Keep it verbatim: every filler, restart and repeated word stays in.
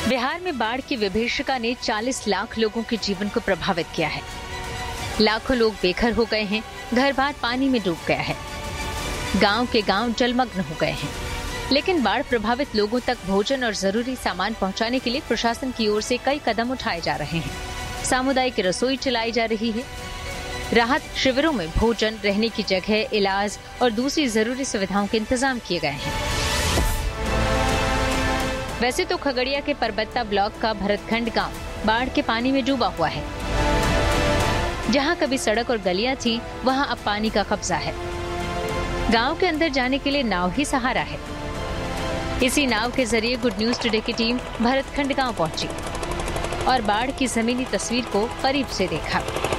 बिहार में बाढ़ की विभीषिका ने चालीस लाख लोगों के जीवन को प्रभावित किया है। लाखों लोग बेघर हो गए हैं, घर बार पानी में डूब गया है, गांव के गांव जलमग्न हो गए हैं। लेकिन बाढ़ प्रभावित लोगों तक भोजन और जरूरी सामान पहुंचाने के लिए प्रशासन की ओर से कई कदम उठाए जा रहे हैं। सामुदायिक रसोई चलाई जा रही है। राहत शिविरों में भोजन, रहने की जगह, इलाज और दूसरी जरूरी सुविधाओं के इंतजाम किए गए हैं। वैसे तो खगड़िया के परबत्ता ब्लॉक का भरतखंड गांव बाढ़ के पानी में डूबा हुआ है। जहां कभी सड़क और गलियां थी, वहां अब पानी का कब्जा है। गांव के अंदर जाने के लिए नाव ही सहारा है। इसी नाव के जरिए गुड न्यूज टुडे की टीम भरतखंड गांव पहुंची और बाढ़ की जमीनी तस्वीर को करीब से देखा।